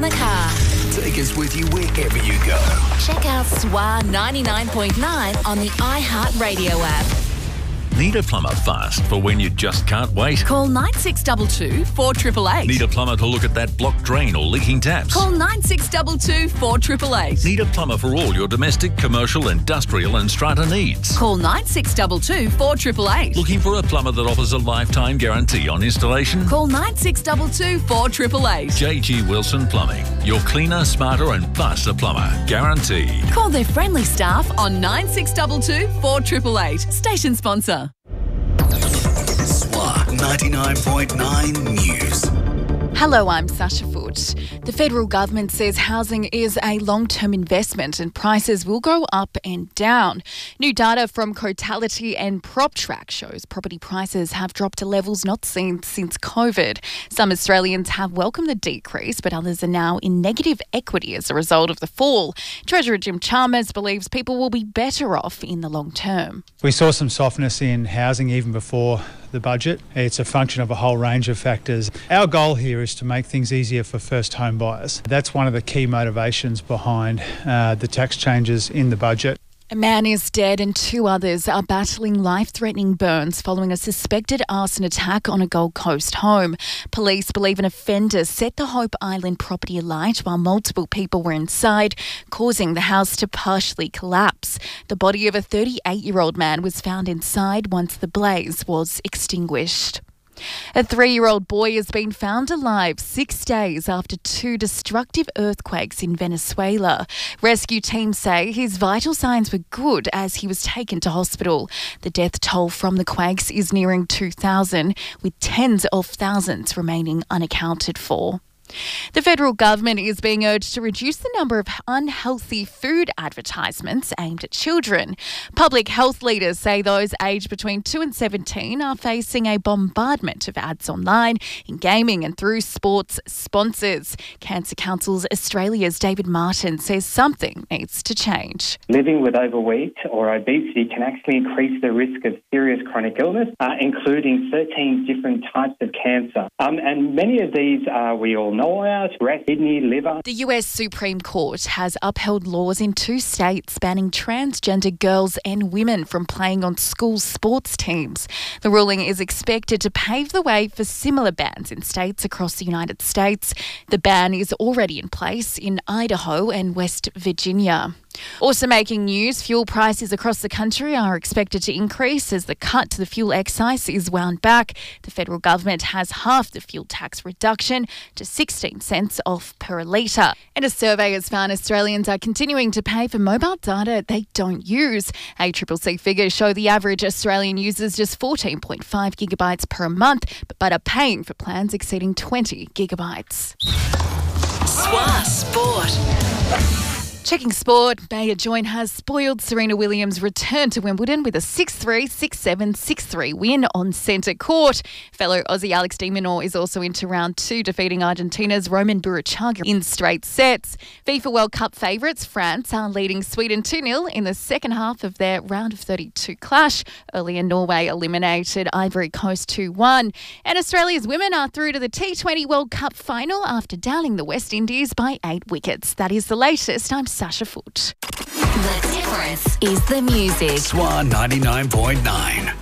the car. Take us with you wherever you go. Check out SWA 99.9 on the iHeartRadio app. Need a plumber fast for when you just can't wait? Call 9622 4888. Need a plumber to look at that blocked drain or leaking taps? Call 9622 4888. Need a plumber for all your domestic, commercial, industrial and strata needs? Call 9622 4888. Looking for a plumber that offers a lifetime guarantee on installation? Call 9622 4888. JG Wilson Plumbing. Your cleaner, smarter and faster plumber. Guaranteed. Call their friendly staff on 9622 4888. Station sponsor. SWA 99.9 News. Hello, I'm Sasha Foote. The federal government says housing is a long-term investment and prices will go up and down. New data from Cotality and PropTrack shows property prices have dropped to levels not seen since COVID. Some Australians have welcomed the decrease, but others are now in negative equity as a result of the fall. Treasurer Jim Chalmers believes people will be better off in the long term. We saw some softness in housing even before the budget. It's a function of a whole range of factors. Our goal here is to make things easier for first home buyers. That's one of the key motivations behind the tax changes in the budget. A man is dead and two others are battling life-threatening burns following a suspected arson attack on a Gold Coast home. Police believe an offender set the Hope Island property alight while multiple people were inside, causing the house to partially collapse. The body of a 38-year-old man was found inside once the blaze was extinguished. A 3-year-old boy has been found alive 6 days after 2 destructive earthquakes in Venezuela. Rescue teams say his vital signs were good as he was taken to hospital. The death toll from the quakes is nearing 2,000, with tens of thousands remaining unaccounted for. The federal government is being urged to reduce the number of unhealthy food advertisements aimed at children. Public health leaders say those aged between 2 and 17 are facing a bombardment of ads online, in gaming and through sports sponsors. Cancer Council Australia's David Martin says something needs to change. Living with overweight or obesity can actually increase the risk of serious chronic illness, including 13 different types of cancer. And many of these we all know about: breast, kidney, liver. The US Supreme Court has upheld laws in 2 states banning transgender girls and women from playing on school sports teams. The ruling is expected to pave the way for similar bans in states across the United States. The ban is already in place in Idaho and West Virginia. Also making news, fuel prices across the country are expected to increase as the cut to the fuel excise is wound back. The federal government has halved the fuel tax reduction to 16 cents off per litre. And a survey has found Australians are continuing to pay for mobile data they don't use. ACCC figures show the average Australian uses just 14.5 gigabytes per month, but are paying for plans exceeding 20 gigabytes. SWA Sport. Checking sport, Maya Join has spoiled Serena Williams' return to Wimbledon with a 6-3, 6-7, 6-3 win on centre court. Fellow Aussie Alex de Minaur is also into round 2, defeating Argentina's Roman Burruchaga in straight sets. FIFA World Cup favourites France are leading Sweden 2-0 in the second half of their round of 32 clash. Earlier, Norway eliminated Ivory Coast 2-1. And Australia's women are through to the T20 World Cup final after downing the West Indies by 8 wickets. That is the latest. I'm Sasha Foote. The difference is the music. SWA 99.9.